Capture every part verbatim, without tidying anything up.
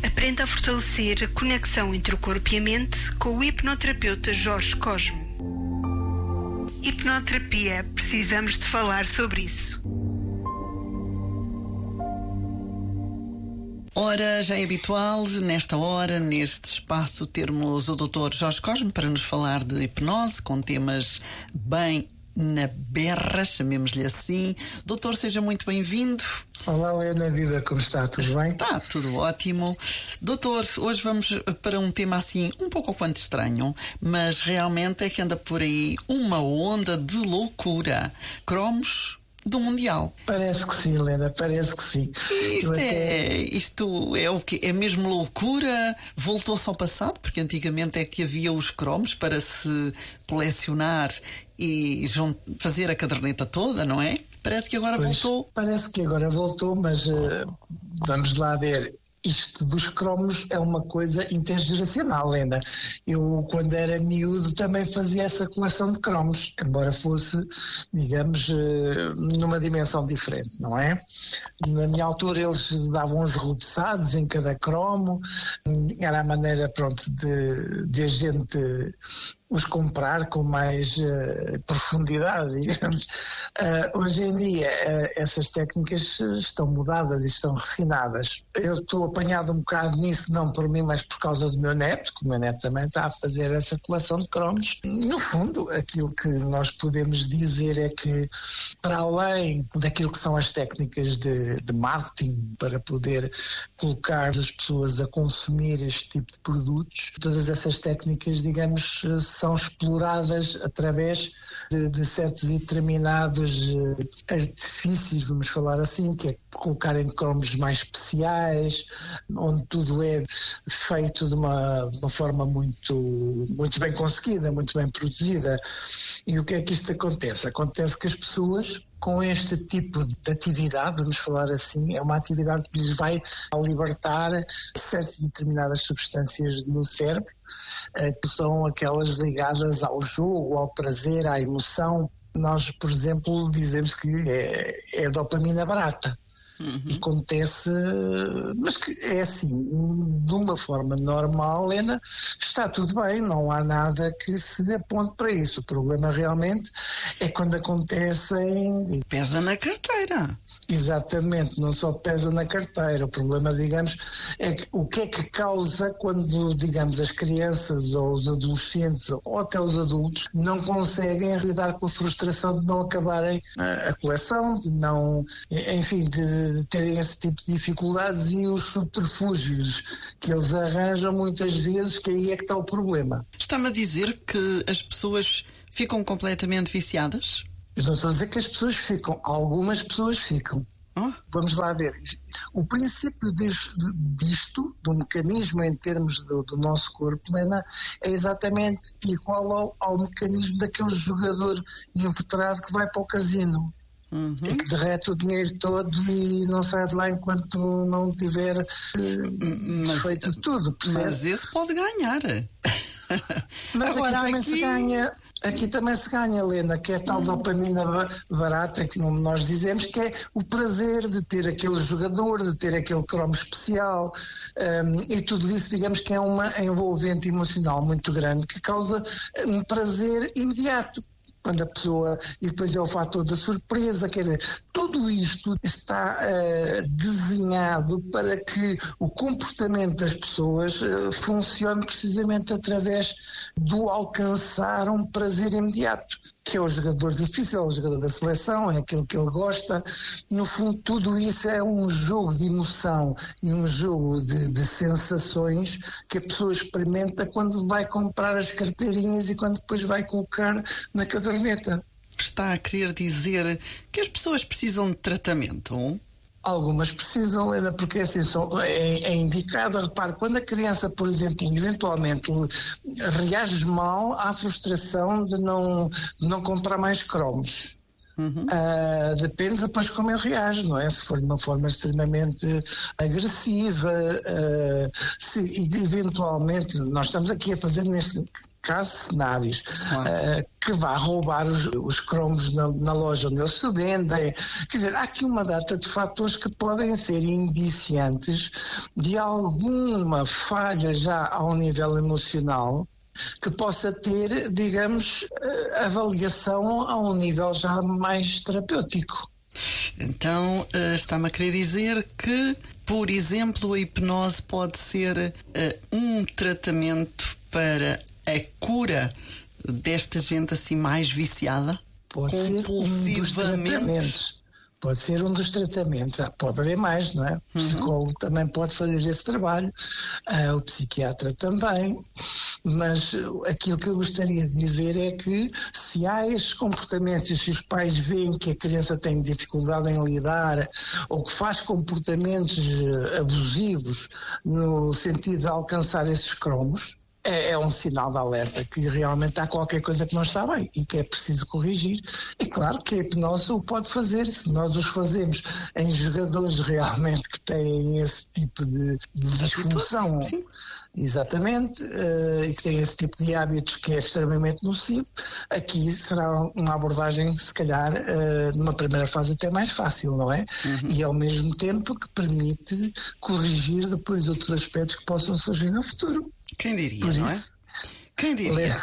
Aprenda a fortalecer a conexão entre o corpo e a mente com o hipnoterapeuta Jorge Cosme. Hipnoterapia, precisamos de falar sobre isso. Ora, já é habitual, nesta hora, neste espaço, termos o doutor Jorge Cosme para nos falar de hipnose, com temas bem na berra, chamemos-lhe assim. Doutor, seja muito bem-vindo. Olá, Helena, vida, como está? Tudo bem? Está tudo ótimo. Doutor, hoje vamos para um tema assim, um pouco ou quanto estranho, mas realmente é que anda por aí uma onda de loucura. Cromos do Mundial. Parece que sim, Helena, parece que sim. Isto, até... é, isto é o quê? É mesmo loucura? Voltou-se ao passado? Porque antigamente é que havia os cromos para se colecionar e fazer a caderneta toda, não é? Parece que agora pois, voltou. Parece que agora voltou, mas uh, vamos lá ver. Isto dos cromos é uma coisa intergeracional, Helena. Eu, quando era miúdo, também fazia essa coleção de cromos, embora fosse, digamos, numa dimensão diferente, não é? Na minha altura eles davam uns rubeçados em cada cromo, era a maneira, pronto, de, de a gente os comprar com mais uh, profundidade, digamos. Uh, hoje em dia uh, essas técnicas estão mudadas e estão refinadas. Eu estou apanhado um bocado nisso, não por mim, mas por causa do meu neto, que o meu neto também está a fazer essa coleção de cromos. No fundo, aquilo que nós podemos dizer é que, para além daquilo que são as técnicas de, de marketing para poder colocar as pessoas a consumir este tipo de produtos, todas essas técnicas, digamos, são exploradas através de, de certos e determinados uh, artifícios, vamos falar assim, que é colocarem cromos mais especiais, onde tudo é feito de uma, de uma forma muito, muito bem conseguida, muito bem produzida. E o que é que isto acontece? Acontece que as pessoas, com este tipo de atividade, vamos falar assim, é uma atividade que lhes vai libertar certas e determinadas substâncias no cérebro, que são aquelas ligadas ao jogo, ao prazer, à emoção. Nós, por exemplo, dizemos que é, é dopamina barata. Uhum. E acontece, mas que é assim, de uma forma normal, Helena, está tudo bem, não há nada que se aponte para isso. O problema realmente é quando acontecem... Pesa na carteira. Exatamente, não só pesa na carteira. O problema, digamos, é que o que é que causa quando, digamos, as crianças ou os adolescentes ou até os adultos não conseguem lidar com a frustração de não acabarem a, a coleção, de não, enfim, de terem esse tipo de dificuldades e os subterfúgios que eles arranjam muitas vezes, que aí é que está o problema. Está-me a dizer que as pessoas ficam completamente viciadas? Eu não estou a dizer que as pessoas ficam, algumas pessoas ficam. Oh. Vamos lá ver. O princípio disto, disto, do mecanismo em termos do, do nosso corpo, Helena, é exatamente igual ao, ao mecanismo daquele jogador inveterado que vai para o casino. Uhum. E que derrete o dinheiro todo e não sai de lá enquanto não tiver uh, mas, feito tudo. Percebe? Mas esse pode ganhar. Mas agora aqui também aqui... se ganha. Aqui também se ganha, Helena, que é a tal dopamina barata, que nós dizemos que é o prazer de ter aquele jogador, de ter aquele cromo especial, um, e tudo isso, digamos que é uma envolvente emocional muito grande que causa um prazer imediato. Quando a pessoa, e depois é o fator da surpresa, quer dizer, tudo isto está uh, desenhado para que o comportamento das pessoas uh, funcione precisamente através do alcançar um prazer imediato, que é o jogador difícil, é o jogador da seleção, é aquilo que ele gosta. No fundo, tudo isso é um jogo de emoção e um jogo de, de sensações que a pessoa experimenta quando vai comprar as carteirinhas e quando depois vai colocar na caderneta. Está a querer dizer que as pessoas precisam de tratamento? Algumas precisam, Helena, porque assim, são, é, é indicado, repare, quando a criança, por exemplo, eventualmente reage mal à frustração de não, de não comprar mais cromos. Uhum. Uh, depende depois como ele reage, não é? Se for de uma forma extremamente agressiva, uh, se eventualmente, nós estamos aqui a fazer neste, caso cenários, Claro. uh, que vá roubar os, os cromos na, na loja onde eles se vendem. Quer dizer, há aqui uma data de fatores que podem ser indiciantes de alguma falha já ao nível emocional que possa ter, digamos, uh, avaliação a um nível já mais terapêutico. Então, uh, está-me a querer dizer que, por exemplo, a hipnose pode ser uh, um tratamento para a cura desta gente assim mais viciada? Pode ser um dos tratamentos. Pode ser um dos tratamentos. Já pode haver mais, não é? O psicólogo uhum. também pode fazer esse trabalho, uh, o psiquiatra também. Mas aquilo que eu gostaria de dizer é que se há estes comportamentos e se os pais veem que a criança tem dificuldade em lidar ou que faz comportamentos abusivos no sentido de alcançar esses cromos, é, é um sinal de alerta que realmente há qualquer coisa que não está bem e que é preciso corrigir. E claro que a hipnose o pode fazer, se nós os fazemos em jogadores realmente que têm esse tipo de, de disfunção. Sim. Exatamente, uh, e que têm esse tipo de hábitos que é extremamente nocivo, aqui será uma abordagem, se calhar, uh, numa primeira fase até mais fácil, não é? Uhum. E ao mesmo tempo que permite corrigir depois outros aspectos que possam surgir no futuro. Quem diria, Por não isso, é? Quem diria?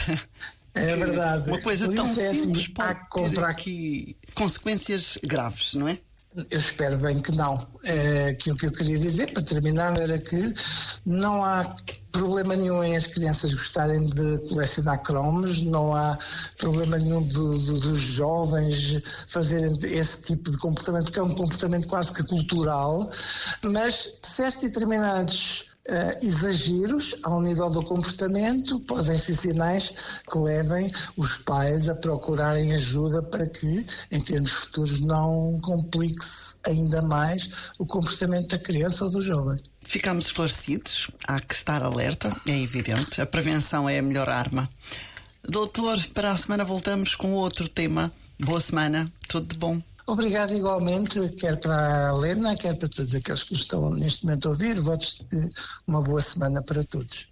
É verdade. Uma coisa Por tão é simples assim, pode há que comprar aqui consequências graves, não é? Eu espero bem que não. É, aquilo que eu queria dizer, para terminar, era que não há problema nenhum em as crianças gostarem de colecionar cromos, não há problema nenhum do, do, dos jovens fazerem esse tipo de comportamento, porque é um comportamento quase que cultural, mas certos e determinados Uh, exageros ao nível do comportamento podem ser sinais que levem os pais a procurarem ajuda para que, em termos futuros, não complique-se ainda mais o comportamento da criança ou do jovem. Ficamos esclarecidos, há que estar alerta, é evidente, a prevenção é a melhor arma. Doutor, para a semana voltamos com outro tema. Boa semana, tudo de bom. Obrigado igualmente, quer para a Helena, quer para todos aqueles que estão neste momento a ouvir. Votos de uma boa semana para todos.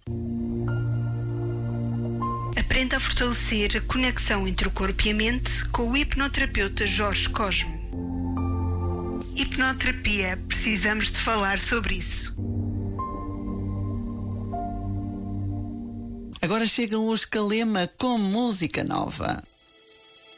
Aprenda a fortalecer a conexão entre o corpo e a mente com o hipnoterapeuta Jorge Cosme. Hipnoterapia, precisamos de falar sobre isso. Agora chegam os Calema com música nova.